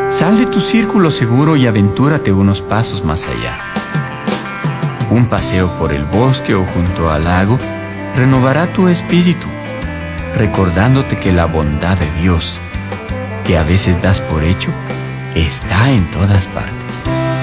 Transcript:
Sal de tu círculo seguro y aventúrate unos pasos más allá. Un paseo por el bosque o junto al lago renovará tu espíritu, recordándote que la bondad de Dios, que a veces das por hecho, está en todas partes.